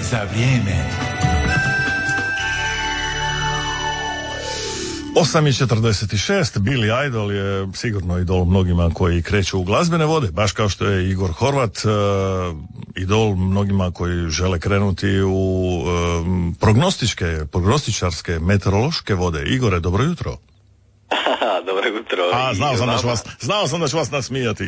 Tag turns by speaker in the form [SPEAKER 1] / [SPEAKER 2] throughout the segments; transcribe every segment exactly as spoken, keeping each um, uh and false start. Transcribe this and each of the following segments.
[SPEAKER 1] za vrijeme.
[SPEAKER 2] osam i četrdeset šest, Billy Idol je sigurno idol mnogima koji kreću u glazbene vode, baš kao što je Igor Horvat uh, idol mnogima koji žele krenuti u uh, prognostičke, prognostičarske, meteorološke vode. Igore, dobro jutro.
[SPEAKER 3] Dobro jutro.
[SPEAKER 2] A, znao sam da ću vas, znao sam da ću vas nasmijati.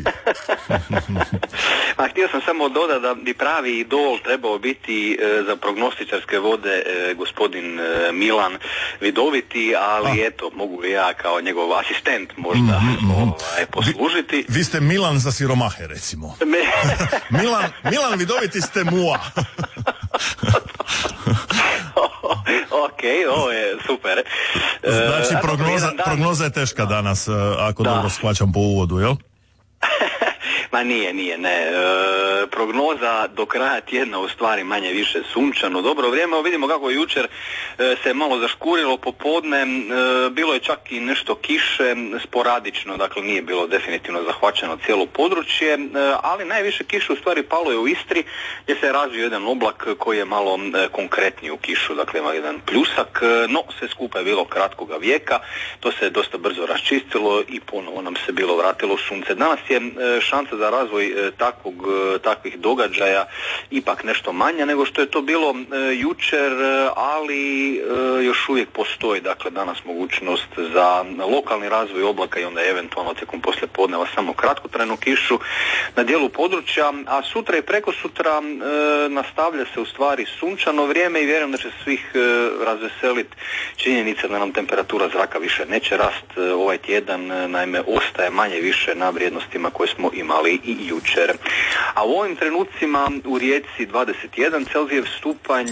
[SPEAKER 3] A htio sam samo dodati da bi pravi idol trebao biti e, za prognostičarske vode e, gospodin e, Milan Vidoviti, ali A. eto, mogu ja kao njegov asistent možda mm-hmm. ovaj, poslužiti.
[SPEAKER 2] Vi, vi ste Milan za siromahe, recimo. Milan, Milan Vidoviti ste mua.
[SPEAKER 3] Ok, ovo je super.
[SPEAKER 2] Znači,
[SPEAKER 3] e,
[SPEAKER 2] prognoza, prognoza je teška danas, ako da. dobro shvaćam po uvodu, jel?
[SPEAKER 3] Ma nije, nije, ne. E, prognoza do kraja tjedna u stvari manje više sunčano, dobro vrijeme. Vidimo kako je jučer e, se malo zaškurilo popodne, e, bilo je čak i nešto kiše, sporadično, dakle nije bilo definitivno zahvaćeno cijelo područje, e, ali najviše kiše u stvari palo je u Istri, gdje se razvio jedan oblak koji je malo e, konkretniji u kišu, dakle ima jedan pljusak, e, no sve skupa je bilo kratkoga vijeka, to se dosta brzo raščistilo i ponovo nam se bilo vratilo sunce. Danas je e, šansa za razvoj e, takvog, e, takvih događaja ipak nešto manja nego što je to bilo e, jučer, e, ali e, još uvijek postoji dakle danas mogućnost za lokalni razvoj oblaka i onda eventualno tijekom poslijepodneva samo kratkotrajnu kišu na dijelu područja, a sutra i prekosutra e, nastavlja se u stvari sunčano vrijeme i vjerujem da će svih e, razveseliti činjenica da nam temperatura zraka više neće rast e, ovaj tjedan, e, naime ostaje manje više na vrijednostima koje smo imali i jučer. A u ovim trenucima u Rijeci dvadeset jedan Celzijev stupanj,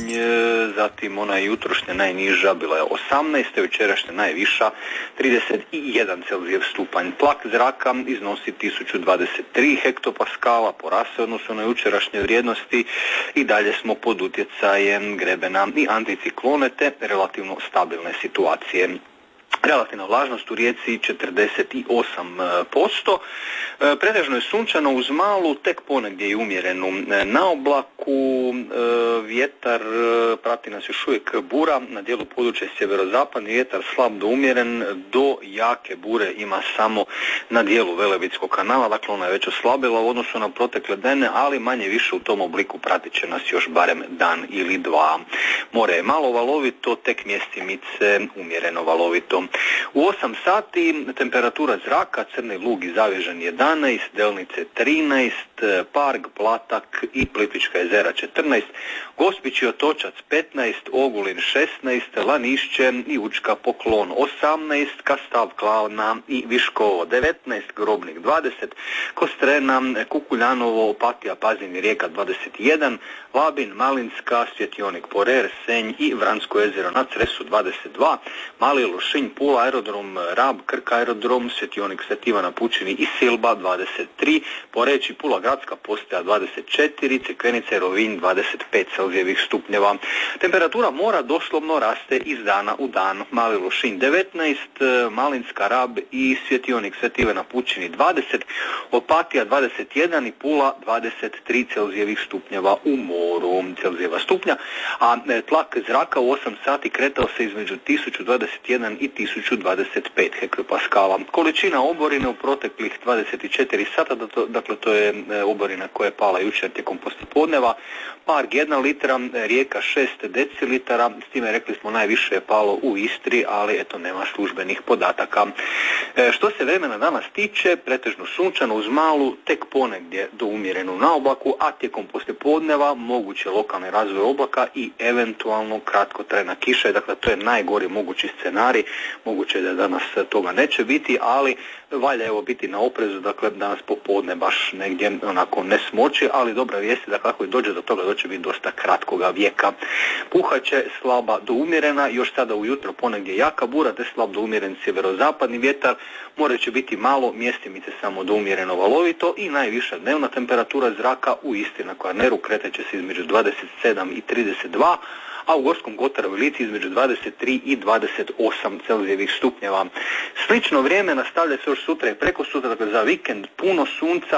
[SPEAKER 3] zatim ona jutrošnja najniža bila je osamnaest, jučerašnja najviša trideset jedan Celzijev stupanj. Tlak zraka iznosi tisuću dvadeset tri hektopaskala, porasao odnosno na jučerašnje vrijednosti i dalje smo pod utjecajem grebena i anticiklone te relativno stabilne situacije. Relativna vlažnost u Rijeci četrdeset osam posto. E, pretežno je sunčano uz malu, tek ponegdje i umjerenu na oblaku. E, vjetar prati nas još uvijek bura, na dijelu područja sjeverozapadni vjetar slab do umjeren, do jake bure ima samo na dijelu Velebitskog kanala, dakle ona je već oslabila u odnosu na protekle dane, ali manje više u tom obliku pratit će nas još barem dan ili dva. More je malo valovito, tek mjestimice umjereno valovito. U osam sati temperatura zraka, Crni Lug i Zavežan jedanaest, Delnice trinaest, Parg, Platak i Plitvička jezera četrnaest, Gospić i Otočac petnaest, Ogulin šesnaest, Lanišće i Učka Poklon osamnaest, Kastav, Klavna i Viškovo devetnaest, Grobnik dvadeset, Kostrena, Kukuljanovo, Opatija, Pazin i Rijeka dvadeset jedan, Labin, Malinska, Svjetionik Porer, Senj i Vransko jezero na Cresu dvadeset dva, Mali Lošinj, Pula, aerodrom Rab, Krk aerodrom, Svjetionik Svet Ivana Pučini i Silba dvadeset tri, Poreč i Pula gradska postaja dvadeset četiri, Crikvenica i Rovinj dvadeset pet Celzijevih stupnjeva. Temperatura mora doslovno raste iz dana u dan. Mali Lošinj devetnaest, Malinska, Rab i Svjetionik Svet Ivana Pučini dvadeset, Opatija dvadeset jedan i Pula dvadeset tri Celzijevih stupnjeva u moru. Celzijeva stupnja, a tlak zraka u osam sati kretao se između tisuću dvadeset jedan i tisuću dvadeset pet hektopaskala. Količina oborine u proteklih dvadeset četiri sata, dakle to je oborina koja je pala jučer tijekom poslijepodneva, Parg jedna litra, Rijeka šest decilitara, s time rekli smo najviše je palo u Istri, ali eto nema službenih podataka. E, što se vremena danas tiče, pretežno sunčano uz malu, tek ponegdje do umjerenu na oblaku, a tijekom poslijepodneva moguće lokalni razvoj oblaka i eventualno kratkotrajna kiša, dakle to je najgori mogući scenarij, moguće da danas toga neće biti, ali valja evo biti na oprezu, dakle danas popodne baš negdje onako ne smoči, ali dobra vijest je da kako i dođe do toga, da će biti dosta kratkoga vijeka. Puhaće slaba do umjerena, još sada ujutro ponegdje jaka bura, te slab do umjeren sjeverozapadni vjetar, more će biti malo, mjestimice samo do umjereno valovito i najviša dnevna temperatura zraka u Istri na Kvarneru kretat će se između dvadeset sedam i trideset dva, a u Gorskom Kotaru i Lici između dvadeset tri i dvadeset osam Celzijevih stupnjeva. Slično vrijeme nastavlja se još sutra i preko sutra, dakle za vikend puno sunca,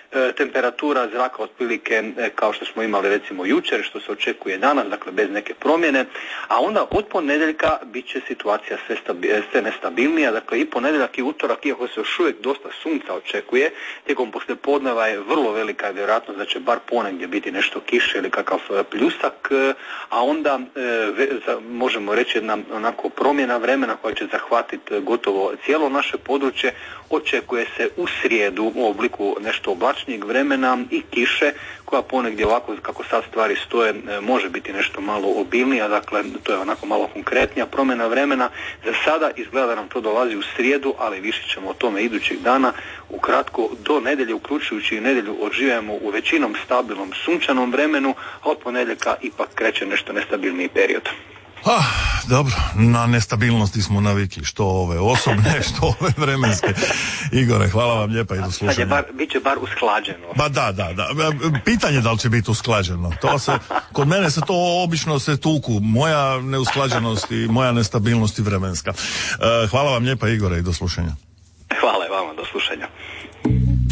[SPEAKER 3] E, temperatura zraka otprilike e, kao što smo imali recimo jučer, što se očekuje danas, dakle bez neke promjene, a onda od ponedjeljka bit će situacija sve, stabi, sve nestabilnija, dakle i ponedjeljak i utorak, iako se još uvijek dosta sunca očekuje, tijekom poslijepodneva je vrlo velika vjerojatnost da će bar ponegdje biti nešto kiše ili kakav pljusak, e, a onda e, ve, za, možemo reći jedna onako promjena vremena koja će zahvatiti gotovo cijelo naše područje. Očekuje se u srijedu u obliku nešto oblačnijeg vremena i kiše koja ponegdje ovako kako sad stvari stoje može biti nešto malo obilnija, dakle to je onako malo konkretnija promjena vremena. Za sada izgleda da nam to dolazi u srijedu, ali više ćemo o tome idućeg dana. Ukratko, do nedjelje, uključujući i nedjelju, oživujemo u većinom stabilnom sunčanom vremenu, a od ponedjeljka ipak kreće nešto nestabilniji period.
[SPEAKER 2] Ah, dobro, na nestabilnosti smo navikli, što ove osobne, što ove vremenske. Igore, hvala vam lijepa i do slušanja.
[SPEAKER 3] Sad je bar, bit će bar usklađeno.
[SPEAKER 2] Ba da, da, da. Pitanje da li će biti usklađeno. To se, kod mene se to obično se tuku. Moja neusklađenost i moja nestabilnost i vremenska. Hvala vam lijepa, Igore, i do slušanja.